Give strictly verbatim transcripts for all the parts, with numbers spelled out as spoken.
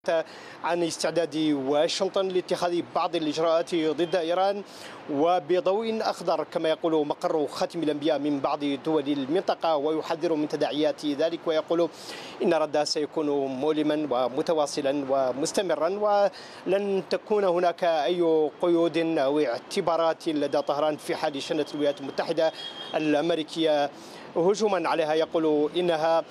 عن استعداد واشنطن لاتخاذ بعض الإجراءات ضد إيران وبضوء أخضر كما يقول مقر خاتم الأنبياء من بعض دول المنطقة، ويحذر من تداعيات ذلك ويقول إن ردها سيكون مؤلما ومتواصلا ومستمرا، ولن تكون هناك أي قيود أو اعتبارات لدى طهران في حال شنت الولايات المتحدة الأمريكية هجوما عليها. يقول إنها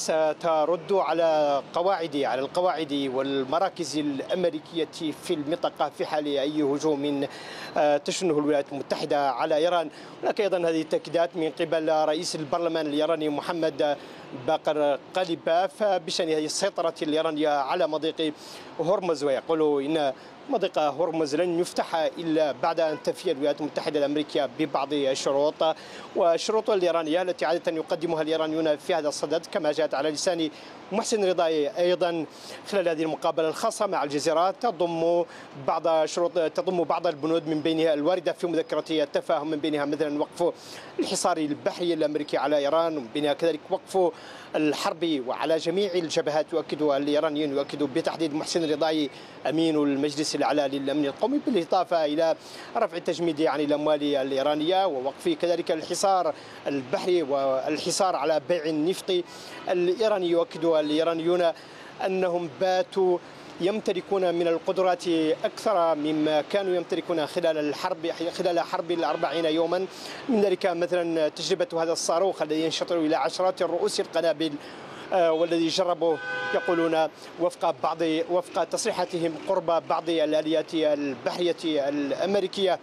سترد على قواعد على القواعد والمراكز الأمريكية في المنطقة في حال أي هجوم تشنه الولايات المتحدة على إيران. هناك أيضا هذه التأكيدات من قبل رئيس البرلمان الإيراني محمد باقر قالباف بشأن هذه السيطرة الإيرانية على مضيق هرمز، ويقول إن مضيق هرمز لن يفتح إلا بعد أن تفي الولايات المتحدة الأمريكية ببعض الشروط، والشروط الإيرانية التي عادة يقدمها الإيرانيون في هذا الصدد كما جاءت على لسان محسن رضاي أيضا خلال هذه المقابلة الخاصة مع الجزيرة، تضم بعض شروط تضم بعض البنود من بينها الواردة في مذكرة التفاهم، من بينها مثلا وقف الحصار البحري الأمريكي على إيران، ومن بينها كذلك وقف الحرب وعلى جميع الجبهات. يؤكد الإيرانيون يؤكد بتحديد محسن رضاي أمين المجلس الأعلى للأمن القومي، بالإضافة إلى رفع التجميد عن الأموال الإيرانية ووقف كذلك الحصار البحري والحصار على بيع النفط الإيراني. يؤكد الإيرانيون أنهم باتوا يمتلكون من القدرات أكثر مما كانوا يمتلكون خلال الحرب خلال حرب الأربعين يوما، من ذلك مثلا تجربة هذا الصاروخ الذي ينشطر إلى عشرات رؤوس القنابل والذي جربوا يقولون وفق بعض وفق تصريحاتهم قرب بعض الآليات البحرية الأمريكية.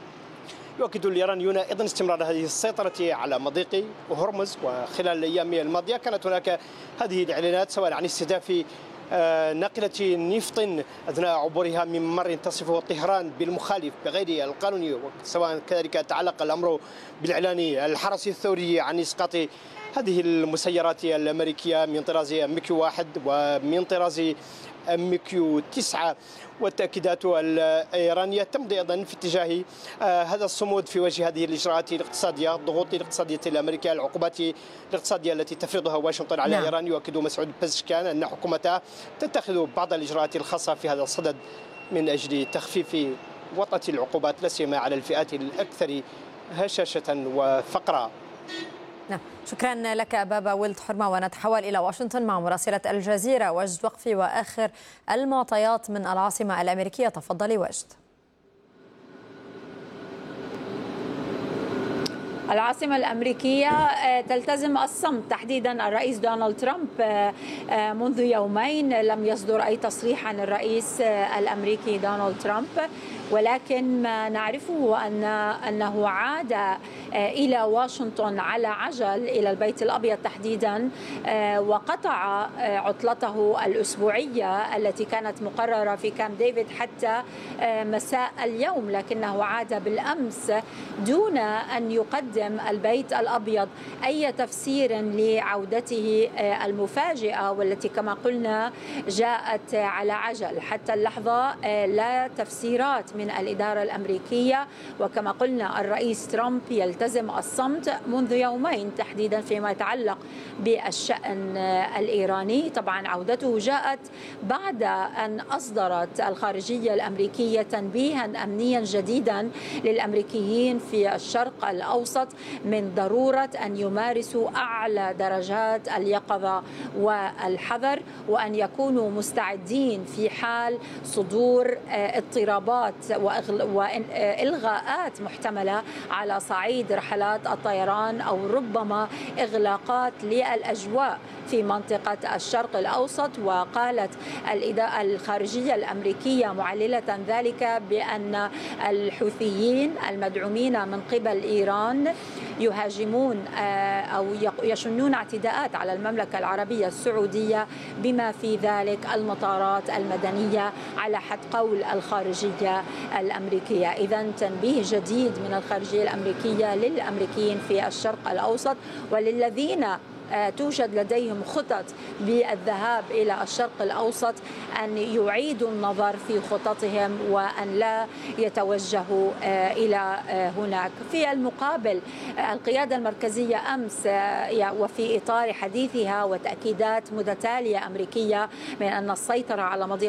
يؤكد الإيرانيون أيضا استمرار هذه السيطرة على مضيق هرمز، وخلال الأيام الماضية كانت هناك هذه الإعلانات سواء عن استهداف ناقلة نفط أثناء عبورها من ممر تصفه طهران بالمخالف بغير القانوني، سواء كذلك تعلق الأمر بالإعلان الحرس الثوري عن إسقاط هذه المسيرات الأمريكية من طراز ميكيو واحد ومن طراز ميكيو تسعة. والتأكيدات الإيرانية تمضي أيضا في اتجاه هذا الصمود في وجه هذه الإجراءات الاقتصادية، الضغوط الاقتصادية الأمريكية، العقوبات الاقتصادية التي تفرضها واشنطن على نعم. إيران. يؤكد مسعود بزشكيان أن حكومتها تتخذ بعض الإجراءات الخاصة في هذا الصدد من أجل تخفيف وطأة العقوبات لا سيما على الفئات الأكثر هشاشة وفقرا. نعم، شكرا لك بابا ولد حرمة. ونتحول إلى واشنطن مع مراسلة الجزيرة وجد وقفي وآخر المعطيات من العاصمة الأمريكية. تفضلي وجد. العاصمة الأمريكية تلتزم الصمت، تحديدا الرئيس دونالد ترامب منذ يومين لم يصدر أي تصريح عن الرئيس الأمريكي دونالد ترامب، ولكن ما نعرفه أن أنه عاد إلى واشنطن على عجل إلى البيت الأبيض تحديدا، وقطع عطلته الأسبوعية التي كانت مقررة في كامب ديفيد حتى مساء اليوم، لكنه عاد بالأمس دون أن يقدم البيت الأبيض أي تفسير لعودته المفاجئة، والتي كما قلنا جاءت على عجل. حتى اللحظة لا تفسيرات من الإدارة الأمريكية، وكما قلنا الرئيس ترامب يلتزم الصمت منذ يومين تحديدا فيما يتعلق بالشأن الإيراني. طبعا عودته جاءت بعد أن أصدرت الخارجية الأمريكية تنبيها أمنيا جديدا للأمريكيين في الشرق الأوسط من ضرورة أن يمارسوا أعلى درجات اليقظة والحذر، وأن يكونوا مستعدين في حال صدور اضطرابات وإلغاءات محتملة على صعيد رحلات الطيران أو ربما إغلاقات للأجواء في منطقة الشرق الأوسط. وقالت الخارجية الأمريكية معللة ذلك بأن الحوثيين المدعومين من قبل إيران يهاجمون أو يشنون اعتداءات على المملكة العربية السعودية بما في ذلك المطارات المدنية على حد قول الخارجية الأمريكية. إذن تنبيه جديد من الخارجية الأمريكية للأمريكيين في الشرق الأوسط وللذين توجد لديهم خطط بالذهاب إلى الشرق الأوسط أن يعيدوا النظر في خططهم وأن لا يتوجهوا إلى هناك. في المقابل القيادة المركزية أمس وفي إطار حديثها وتأكيدات متتالية أمريكية من أن السيطرة على مضيق